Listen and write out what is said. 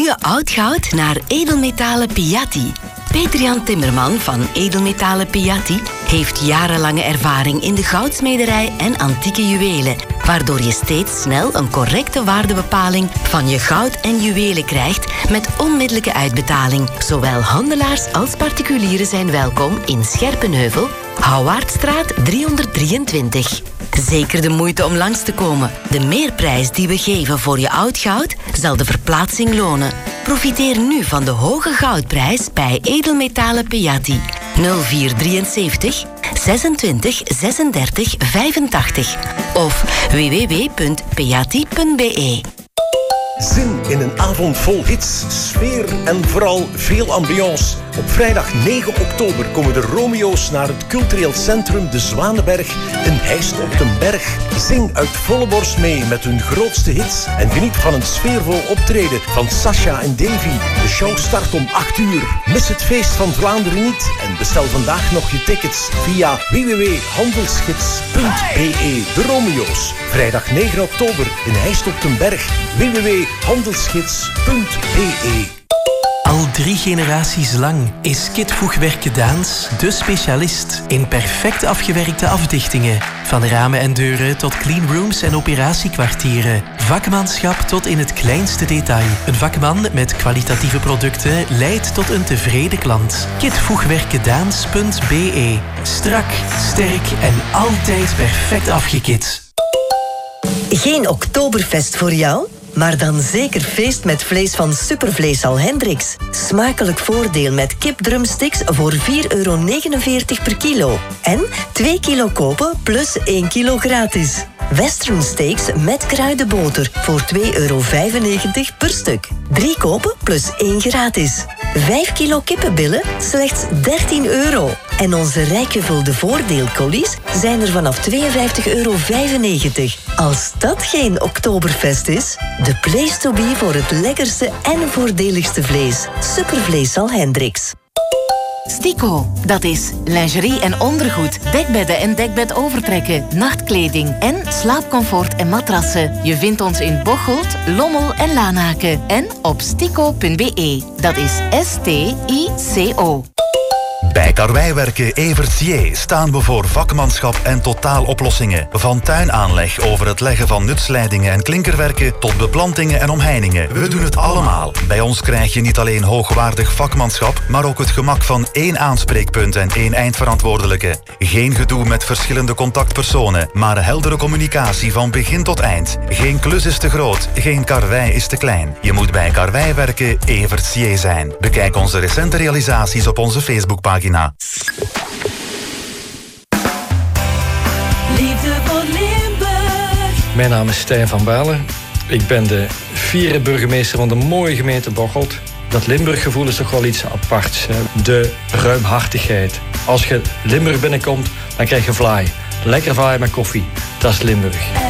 je oud goud naar edelmetalen Piatti. Peter-Jan Timmerman van Edelmetalen Piatti heeft jarenlange ervaring in de goudsmederij en antieke juwelen, waardoor je steeds snel een correcte waardebepaling van je goud en juwelen krijgt met onmiddellijke uitbetaling. Zowel handelaars als particulieren zijn welkom in Scherpenheuvel, Houwaardstraat 323. Zeker de moeite om langs te komen. De meerprijs die we geven voor je oud goud zal de verplaatsing lonen. Profiteer nu van de hoge goudprijs bij Edelmetalen Piatti. 0473 26 36 85 of www.piatti.be. Zin in een avond vol hits, sfeer en vooral veel ambiance. Op vrijdag 9 oktober komen de Romeo's naar het cultureel centrum De Zwanenberg in Heist op den Berg. Zing uit volle borst mee met hun grootste hits en geniet van een sfeervol optreden van Sasha en Davy. De show start om 8 uur. Mis het feest van Vlaanderen niet en bestel vandaag nog je tickets via www.handelsgids.be. De Romeo's. Vrijdag 9 oktober in Heist op den Berg. www.handelsgids.be. Al 3 generaties lang is Kit Voegwerken Daans de specialist in perfect afgewerkte afdichtingen. Van ramen en deuren tot cleanrooms en operatiekwartieren. Vakmanschap tot in het kleinste detail. Een vakman met kwalitatieve producten leidt tot een tevreden klant. Kitvoegwerkendaans.be. Strak, sterk en altijd perfect afgekit. Geen Oktoberfest voor jou? Maar dan zeker feest met vlees van Supervleeshal Hendricks. Smakelijk voordeel met kipdrumsticks voor €4,49 per kilo. En 2 kilo kopen plus 1 kilo gratis. Western steaks met kruidenboter voor €2,95 per stuk. 3 kopen plus 1 gratis. 5 kilo kippenbillen, slechts €13. En onze rijk gevulde voordeelcollies zijn er vanaf €52,95. Als dat geen Oktoberfest is, de place to be voor het lekkerste en voordeligste vlees. Supervleeshal Hendricks. Stico, dat is lingerie en ondergoed, dekbedden en dekbedovertrekken, nachtkleding en slaapcomfort en matrassen. Je vindt ons in Bocholt, Lommel en Lanaken en op stico.be. Dat is STICO. Bij Karwijwerken Evertsier staan we voor vakmanschap en totaaloplossingen. Van tuinaanleg over het leggen van nutsleidingen en klinkerwerken tot beplantingen en omheiningen. We doen het allemaal. Bij ons krijg je niet alleen hoogwaardig vakmanschap, maar ook het gemak van 1 aanspreekpunt en 1 eindverantwoordelijke. Geen gedoe met verschillende contactpersonen, maar heldere communicatie van begin tot eind. Geen klus is te groot, geen karwei is te klein. Je moet bij Karwijwerken Evertsier zijn. Bekijk onze recente realisaties op onze Facebookpagina. Liefde voor Limburg. Mijn naam is Stijn van Balen. Ik ben de 4e burgemeester van de mooie gemeente Bocholt. Dat Limburg-gevoel is toch wel iets aparts. Hè? De ruimhartigheid. Als je Limburg binnenkomt, dan krijg je vlaai. Lekker vlaai met koffie. Dat is Limburg.